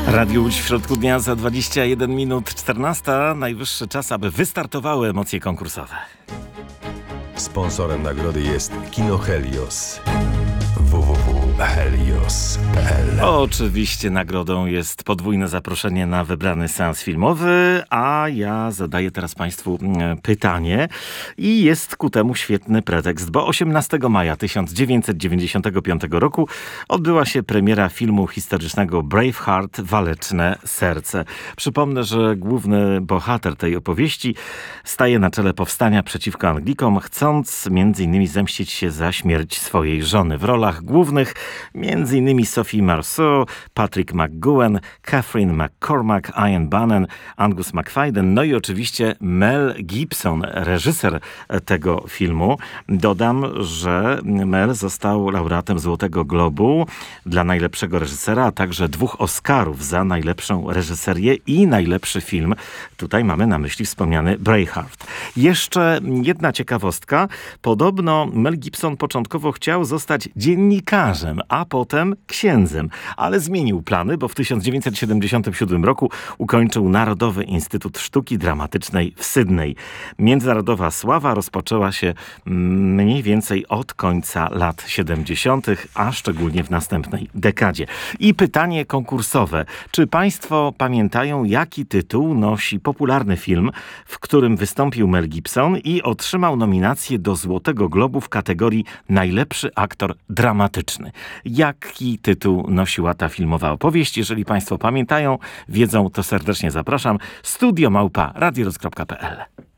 Radio Łódź w środku dnia za 21 minut 14. Najwyższy czas, aby wystartowały emocje konkursowe. Sponsorem nagrody jest Kino Helios. www.helios.pl. Oczywiście nagrodą jest podwójne zaproszenie na wybrany seans filmowy, a ja zadaję teraz Państwu pytanie i jest ku temu świetny pretekst, bo 18 maja 1995 roku odbyła się premiera filmu historycznego Braveheart – Waleczne serce. Przypomnę, że główny bohater tej opowieści staje na czele powstania przeciwko Anglikom, chcąc m.in. zemścić się za śmierć swojej żony. W rolach głównych m.in. Sophie Marceau, Patrick McGoohan, Catherine McCormack, Ian Bannon, Angus Macfadyen, no i oczywiście Mel Gibson, reżyser tego filmu. Dodam, że Mel został laureatem Złotego Globu dla najlepszego reżysera, a także 2 Oscarów za najlepszą reżyserię i najlepszy film. Tutaj mamy na myśli wspomniany Braveheart. Jeszcze jedna ciekawostka. Podobno Mel Gibson początkowo chciał zostać dziennikarzem, a potem księdzem, ale zmienił plany, bo w 1977 roku ukończył Narodowy Instytut Sztuki Dramatycznej w Sydney. Międzynarodowa sława rozpoczęła się mniej więcej od końca lat 70., a szczególnie w następnej dekadzie. I pytanie konkursowe. Czy Państwo pamiętają, jaki tytuł nosi popularny film, w którym wystąpił Mel Gibson i otrzymał nominację do Złotego Globu w kategorii Najlepszy aktor dramatyczny? Jaki tytuł nosiła ta filmowa opowieść? Jeżeli Państwo pamiętają, wiedzą, to serdecznie zapraszam. studio@radioroz.pl